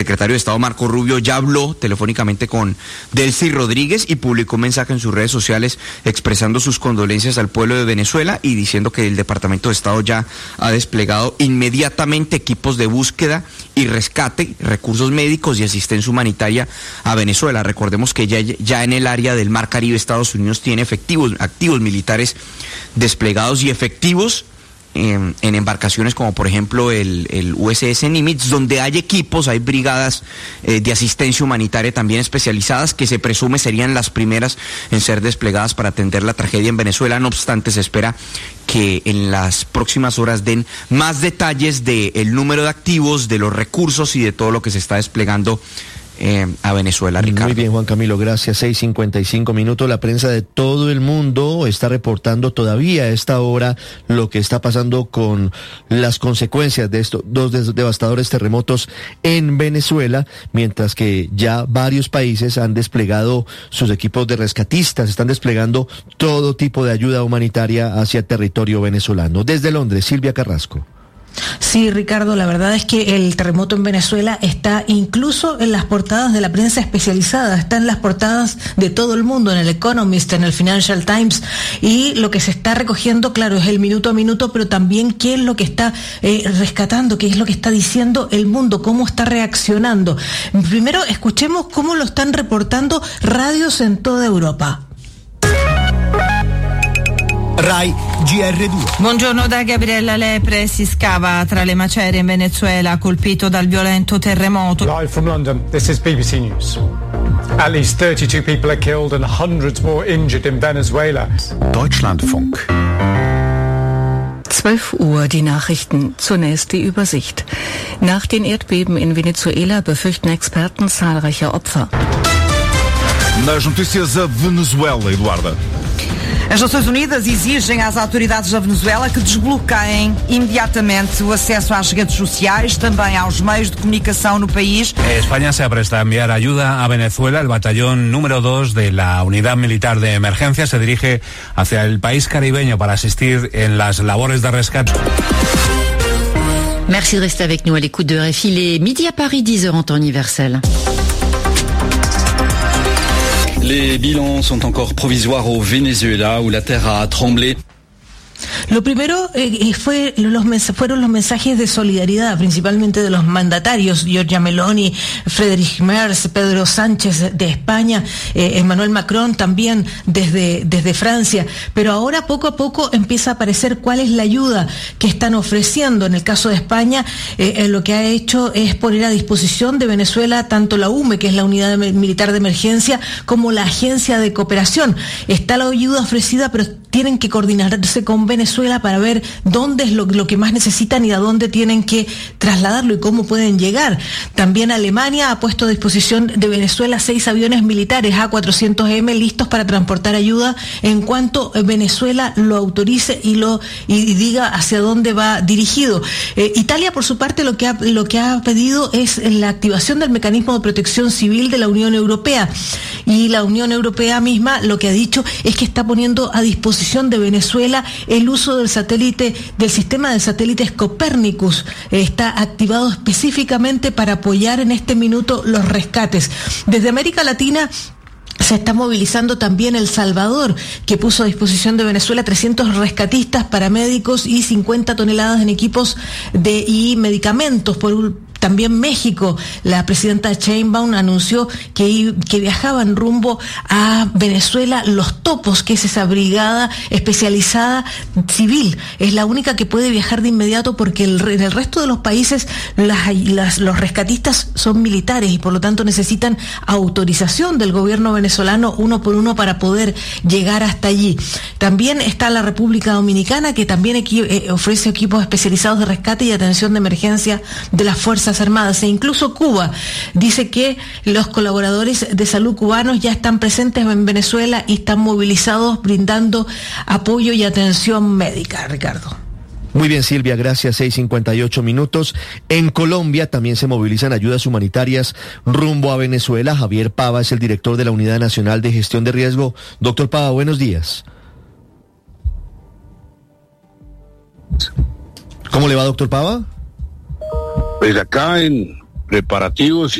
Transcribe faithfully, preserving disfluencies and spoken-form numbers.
secretario de Estado Marco Rubio ya habló telefónicamente con Delcy Rodríguez y publicó un mensaje en sus redes sociales expresando sus condolencias al pueblo de Venezuela y diciendo que el Departamento de Estado ya ha desplegado inmediatamente equipos de búsqueda y rescate, recursos médicos y asistencia humanitaria a Venezuela. Recordemos que ya, ya en el área del Mar Caribe Estados Unidos tiene efectivos, activos militares desplegados y efectivos En, en embarcaciones como por ejemplo el, el U S S Nimitz, donde hay equipos, hay brigadas eh, de asistencia humanitaria también especializadas que se presume serían las primeras en ser desplegadas para atender la tragedia en Venezuela. No obstante, se espera que en las próximas horas den más detalles del número de activos, de los recursos y de todo lo que se está desplegando Eh, a Venezuela, Ricardo. Muy bien, Juan Camilo, gracias. seis cincuenta y cinco minutos. La prensa de todo el mundo está reportando todavía a esta hora lo que está pasando con las consecuencias de estos dos des- devastadores terremotos en Venezuela, mientras que ya varios países han desplegado sus equipos de rescatistas, están desplegando todo tipo de ayuda humanitaria hacia territorio venezolano. Desde Londres, Silvia Carrasco. Sí, Ricardo, la verdad es que el terremoto en Venezuela está incluso en las portadas de la prensa especializada, está en las portadas de todo el mundo, en el Economist, en el Financial Times, y lo que se está recogiendo, claro, es el minuto a minuto, pero también qué es lo que está eh, rescatando, qué es lo que está diciendo el mundo, cómo está reaccionando. Primero, escuchemos cómo lo están reportando radios en toda Europa. Rai G R due. Buongiorno da Gabriella Lepre. Si scava tra le macerie in Venezuela, colpito dal violento terremoto. Live from London, this is B B C News. At least thirty-two people are killed and hundreds more injured in Venezuela. Deutschlandfunk. zwölf Uhr, die Nachrichten. Zunächst die Übersicht. Nach den Erdbeben in Venezuela befürchten Experten zahlreiche Opfer. Nas notícias, a Venezuela, Eduarda. As Nações Unidas exigem às autoridades da Venezuela que desbloqueiem imediatamente o acesso às redes sociais, também aos meios de comunicação no país. España se apresta a enviar ayuda a Venezuela. El batallón número dos de la Unidad Militar de Emergencia se dirige hacia el país caribeño para asistir en las labores de rescate. Merci de rester avec nous à l'écoute de R F I. Il est midi à Paris, dix heures en temps universel. Les bilans sont encore provisoires au Venezuela, où la terre a tremblé. Lo primero eh, fue los mens- fueron los mensajes de solidaridad, principalmente de los mandatarios, Giorgia Meloni, Friedrich Merz, Pedro Sánchez de España, eh, Emmanuel Macron también desde, desde Francia. Pero ahora poco a poco empieza a aparecer cuál es la ayuda que están ofreciendo. En el caso de España, eh, eh, lo que ha hecho es poner a disposición de Venezuela tanto la U M E, que es la Unidad de, Militar de Emergencia, como la Agencia de Cooperación. Está la ayuda ofrecida, pero tienen que coordinarse con Venezuela para ver dónde es lo, lo que más necesitan y a dónde tienen que trasladarlo y cómo pueden llegar. También Alemania ha puesto a disposición de Venezuela seis aviones militares A cuatrocientos M listos para transportar ayuda en cuanto Venezuela lo autorice y lo y diga hacia dónde va dirigido. Eh, Italia, por su parte, lo que ha, lo que ha pedido es la activación del mecanismo de protección civil de la Unión Europea, y la Unión Europea misma lo que ha dicho es que está poniendo a disposición de Venezuela el uso del satélite, del sistema de satélites Copernicus. Está activado específicamente para apoyar en este minuto los rescates. Desde América Latina se está movilizando también El Salvador, que puso a disposición de Venezuela trescientos rescatistas, paramédicos y cincuenta toneladas en equipos de y medicamentos. Por un También México, la presidenta Sheinbaum anunció que, que viajaban rumbo a Venezuela Los Topos, que es esa brigada especializada civil. Es la única que puede viajar de inmediato porque el, en el resto de los países las, las, los rescatistas son militares y por lo tanto necesitan autorización del gobierno venezolano uno por uno para poder llegar hasta allí. También está la República Dominicana, que también equi- eh, ofrece equipos especializados de rescate y atención de emergencia de las fuerzas Armadas, e incluso Cuba dice que los colaboradores de salud cubanos ya están presentes en Venezuela y están movilizados brindando apoyo y atención médica. Ricardo. Muy bien, Silvia, gracias. seis cincuenta y ocho minutos. En Colombia también se movilizan ayudas humanitarias rumbo a Venezuela. Javier Pava es el director de la Unidad Nacional de Gestión de Riesgo. Doctor Pava, buenos días. ¿Cómo le va, doctor Pava? Pues acá en preparativos